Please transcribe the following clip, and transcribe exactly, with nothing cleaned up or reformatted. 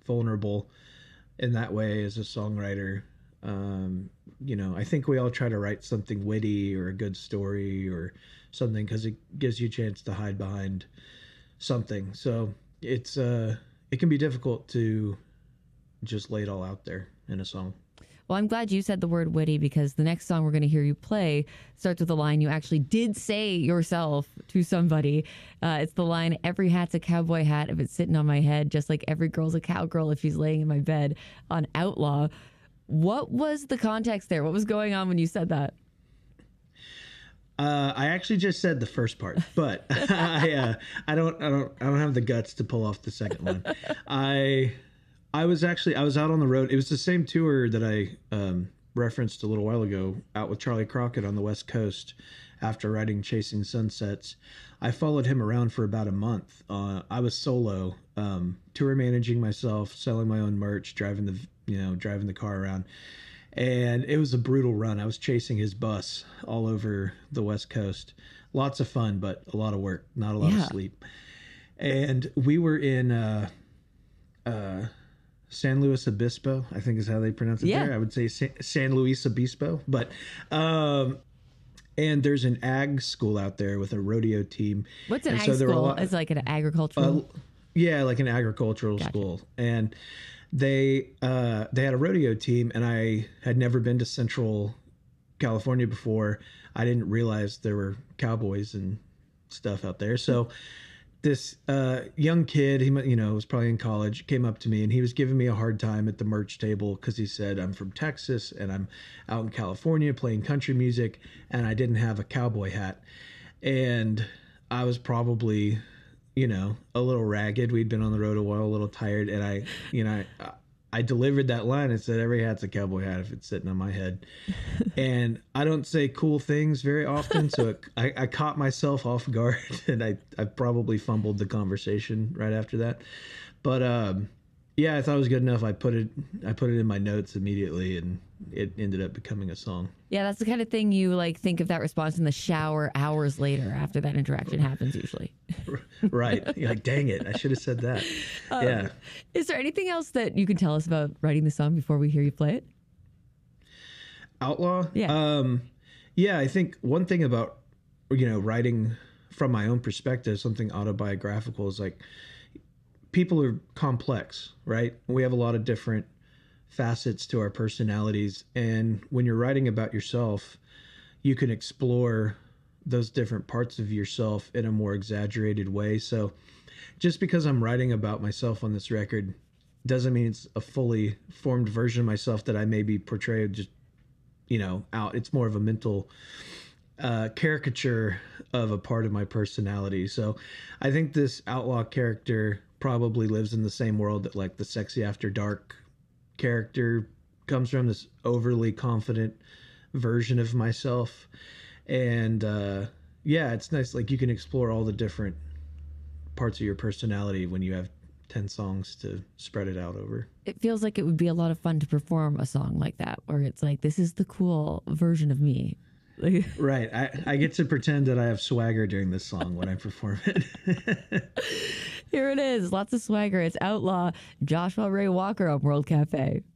vulnerable in that way as a songwriter. Um, you know, I think we all try to write something witty or a good story or something because it gives you a chance to hide behind something. So it's uh, it can be difficult to just lay it all out there in a song. Well, I'm glad you said the word witty, because the next song we're going to hear you play starts with a line you actually did say yourself to somebody. Uh, it's the line, "Every hat's a cowboy hat if it's sitting on my head, just like every girl's a cowgirl if she's laying in my bed," on Outlaw. What was the context there? What was going on when you said that? Uh, I actually just said the first part, but I uh, I don't I don't I don't have the guts to pull off the second one. I I was actually I was out on the road. It was the same tour that I um, referenced a little while ago, out with Charlie Crockett on the West Coast. After writing Chasing Sunsets, I followed him around for about a month. Uh, I was solo, um, tour managing myself, selling my own merch, driving the you know driving the car around, and it was a brutal run. I was chasing his bus all over the West Coast. Lots of fun, but a lot of work, not a lot yeah. of sleep. And we were in uh, uh, San Luis Obispo, I think is how they pronounce it yeah. there. I would say San, San Luis Obispo, but um, and there's an ag school out there with a rodeo team. What's an and ag so school? Lot, it's like an agricultural. Uh, yeah, like an agricultural gotcha. school, and they uh, they had a rodeo team, and I had never been to Central California before. I didn't realize there were cowboys and stuff out there, so. This uh, young kid, he you know was probably in college, came up to me and he was giving me a hard time at the merch table because he said, "I'm from Texas and I'm out in California playing country music and I didn't have a cowboy hat." And I was probably, you know, a little ragged. We'd been on the road a while, a little tired, and I, you know, I, I delivered that line and said, "Every hat's a cowboy hat if it's sitting on my head." And I don't say cool things very often, so it, I, I caught myself off guard, and I, I probably fumbled the conversation right after that. But um, yeah, I thought it was good enough. I put it I put it in my notes immediately, and it ended up becoming a song. Yeah, that's the kind of thing you like think of that response in the shower hours later after that interaction happens usually. Right. You're like, dang it, I should have said that. Um, yeah. Is there anything else that you can tell us about writing the song before we hear you play it? Outlaw? Yeah. Um, yeah, I think one thing about, you know, writing from my own perspective, something autobiographical, is like people are complex, right? We have a lot of different facets to our personalities. And when you're writing about yourself, you can explore those different parts of yourself in a more exaggerated way. So just because I'm writing about myself on this record doesn't mean it's a fully formed version of myself that I maybe portray just, you know, out. It's more of a mental uh, caricature of a part of my personality. So I think this outlaw character probably lives in the same world that like the Sexy After Dark character comes from, this overly confident version of myself. And uh, yeah, it's nice. Like you can explore all the different parts of your personality when you have ten songs to spread it out over. It feels like it would be a lot of fun to perform a song like that, where it's like, this is the cool version of me. Right. I, I get to pretend that I have swagger during this song when I perform it. Here it is. Lots of swagger. It's Outlaw, Joshua Ray Walker on World Cafe.